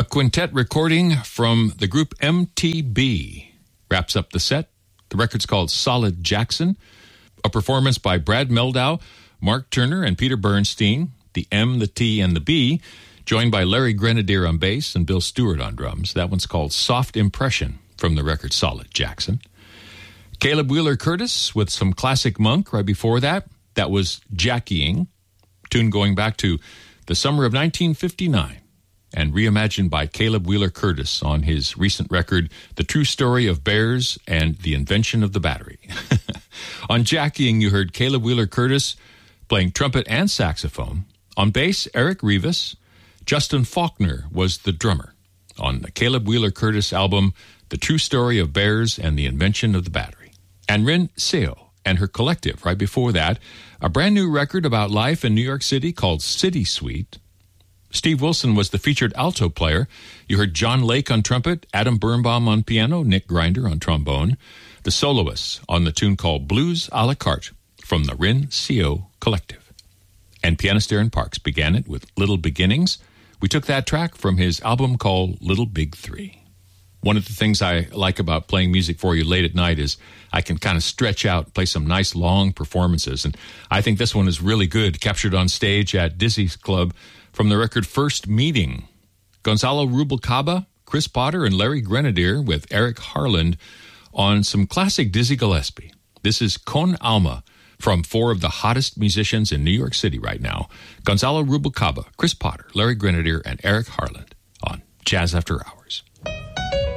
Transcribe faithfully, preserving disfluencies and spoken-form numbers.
quintet recording from the group M T B wraps up the set. The record's called Solid Jackson. A performance by Brad Meldau, Mark Turner, and Peter Bernstein. The M, the T, and the B, joined by Larry Grenadier on bass and Bill Stewart on drums. That one's called Soft Impression from the record Solid Jackson. Caleb Wheeler Curtis with some classic Monk right before that. That was Jackieing, tune going back to the summer of nineteen fifty-nine and reimagined by Caleb Wheeler Curtis on his recent record, The True Story of Bears and the Invention of the Battery. On Jackieing, you heard Caleb Wheeler Curtis playing trumpet and saxophone. On bass, Eric Rivas. Justin Faulkner was the drummer on the Caleb Wheeler Curtis album, The True Story of Bears and the Invention of the Battery. And Rin Seo and her collective right before that, a brand new record about life in New York City called City Suite. Steve Wilson was the featured alto player. You heard John Lake on trumpet, Adam Birnbaum on piano, Nick Grinder on trombone. The soloists on the tune called Blues a la carte from the Rin Seo Collective. And pianist Aaron Parks began it with Little Beginnings. We took that track from his album called Little Big Three. One of the things I like about playing music for you late at night is I can kind of stretch out, play some nice long performances. And I think this one is really good, captured on stage at Dizzy's Club from the record First Meeting. Gonzalo Rubalcaba, Chris Potter, and Larry Grenadier with Eric Harland on some classic Dizzy Gillespie. This is Con Alma from four of the hottest musicians in New York City right now. Gonzalo Rubalcaba, Chris Potter, Larry Grenadier, and Eric Harland on Jazz After Hours.